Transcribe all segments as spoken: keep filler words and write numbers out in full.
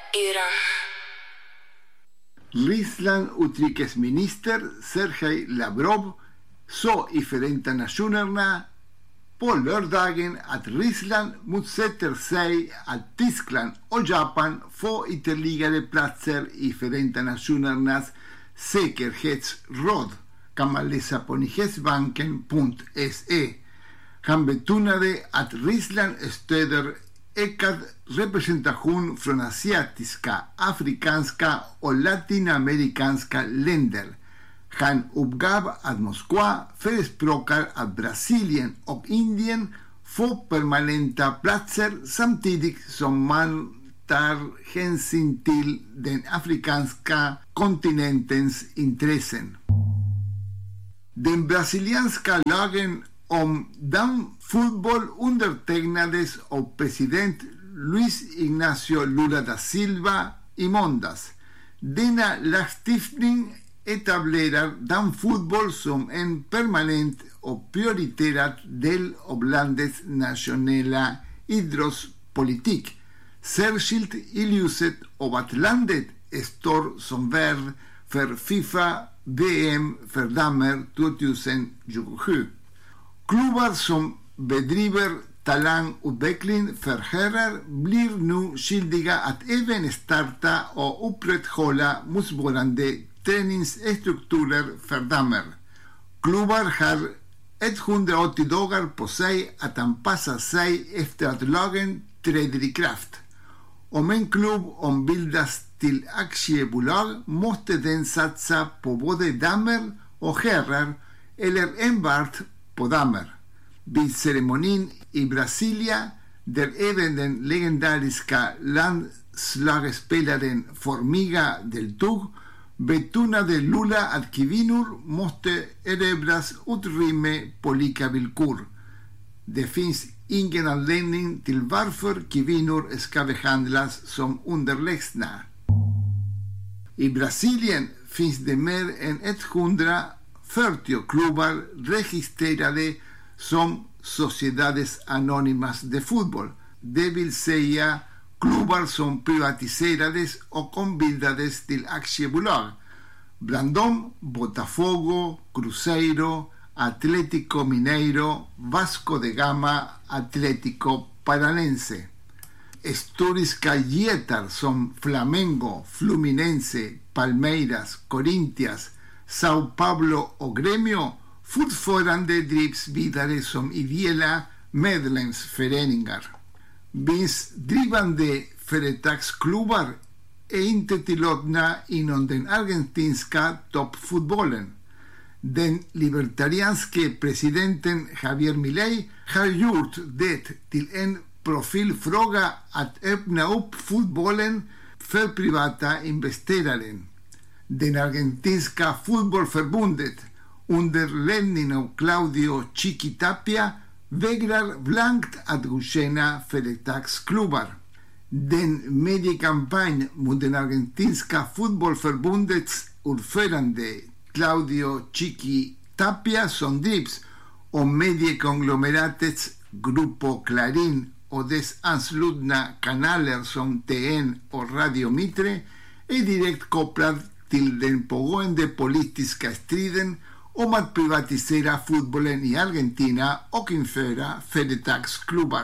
Iran. Ryssland utrikesminister Sergej Lavrov sa i Förenta Nationerna på lördagen att Ryssland motsätter sig att Tyskland och Japan får ytterligare platser i Förenta Nationernas säkerhetsråd, kan man läsa på nyhetsbanken punkt se. Han betonade att Ryssland stöder ökad representation från asiatiska, afrikanska och latinamerikanska länder. Han uppgav att Moskva förespråkar att Brasilien och Indien får permanenta platser samtidigt som man tar hänsyn till den afrikanska kontinentens intressen. Den brasilianska lagen om damfotboll undertecknades av president Luis Ignacio Lula da Silva i måndags. Denna lagstiftning etablerar damfotboll som en permanent och prioriterad del av landets nationella idrottspolitik, särskilt i ljuset av att landet står som värd för FIFA V M för damer tjugohundratjugosju. Klubbar som bedriver talangutveckling för herrar blir nu skyldiga att även starta och upprätthålla motsvarande träningsstrukturer för damer. Klubbar har etthundraåttio dagar på sig att anpassa sig efter att lagen träder i kraft. Om en klubb ombildas till aktiebolag måste den satsa på både damer och herrar eller enbart på damer. Vid ceremonin i Brasilia, där även den legendariska landslagsspelaren Formiga deltog, betonade Lula att kvinnor måste erövras utrymme på lika villkor. Det finns ingen anledning till varför kvinnor ska behandlas som underlägsna. I Brasilien finns det mer än etthundrafyrtio klubbar registrerade som Sociedades Anónimas de Fútbol, det vill säga klubbar som privatiserades och ombildades till aktiebolag. Bland dem Botafogo, Cruzeiro, Atlético Mineiro, Vasco de Gama, Atlético Paranense. Historiska jättar som Flamengo, Fluminense, Palmeiras, Corinthians, Sao Paulo och Gremio fortfarande drivs vidare som ideella medlemsföreningar. Vinstdrivande företagsklubbar är inte tillåtna inom den argentinska toppfotbollen. Den libertarianske presidenten Javier Milei har gjort det till en profilfråga att öppna upp fotbollen för privata investerare. Den argentinska fotbollförbundet under ledning av Claudio Chiqui Tapia vägrar blankt att godkänna företagsklubbar. Den mediekampanj mot den argentinska fotbollförbundets ordförande Claudio Chiqui Tapia som drivs av mediekonglomeratets Grupo Clarín och dess anslutna kanaler som T N och Radio Mitre är direkt kopplad till den pågående politiska striden om att privatisera fotbollen i Argentina och införa företagsklubbar.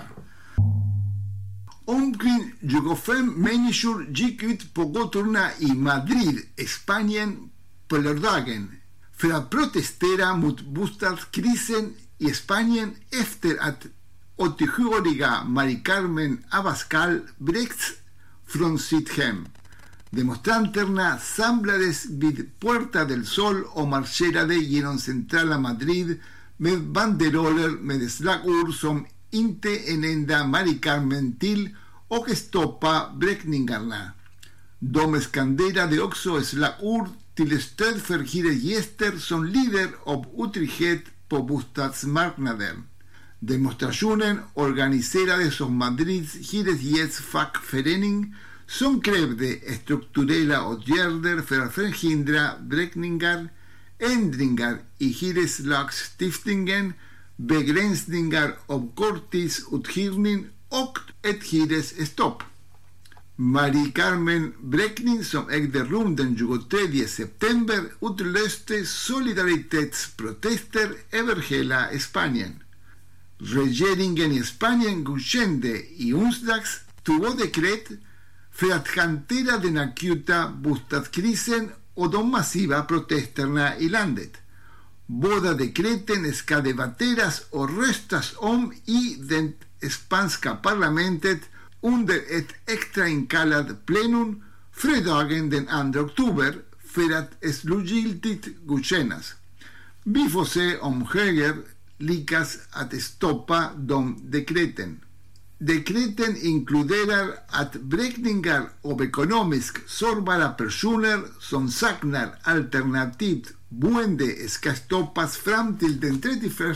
Omkring tjugofem människor gick ut på gatorna i Madrid, Spanien, på lördagen för att protestera mot bostadskrisen i Spanien efter att åttiosjuåriga Mari Carmen Abascal vräkts från sitt hem. Demonstranterna samlades vid Puerta del Sol och marscherade genom centrala Madrid med banderoller med slagord som inte en enda Mari Carmen till och stoppa vräkningarna. De skanderade också slagord till stöd för hyresgäster som lider av otrygghet på bostadsmarknaden. Demonstrationen organiserades av Madrids hyresgästfackförening som krävde strukturella åtgärder för att förhindra vräkningar, ändringar i hyreslagstiftningen, begränsningar av korttidsuthyrning och ett hyresstopp. Marie Carmen Bräckning, som ägde rum den tjugotredje september, utlöste solidaritetsprotester över hela Spanien. Regeringen i Spanien godkände i onsdags två dekret för att hantera den akuta bostadskrisen och de massiva protesterna i landet. Båda dekreten ska debatteras och röstas om i det spanska parlamentet under ett extrainkallat plenum fredagen den andra oktober för att slutgiltigt godkännas. Vi får se om höger lyckas att stoppa de dekreten. Dekreten inkluderar att beräkningar av ekonomiskt sårbara personer som saknar alternativt boende ska stoppas fram till den trettioförsta